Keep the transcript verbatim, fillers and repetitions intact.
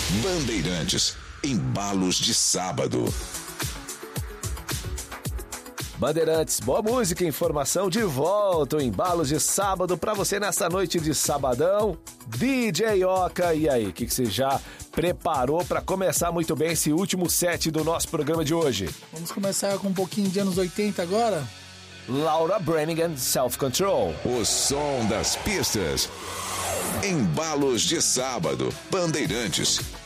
Bandeirantes, embalos de sábado. Bandeirantes, boa música e informação de volta, o Embalos de Sábado pra você nessa noite de sabadão. D J Oca, e aí, o que, que você já preparou pra começar muito bem esse último set do nosso programa de hoje? Vamos começar com um pouquinho de anos oitenta agora? Laura Branigan, Self Control. O som das pistas. Embalos de sábado, Bandeirantes.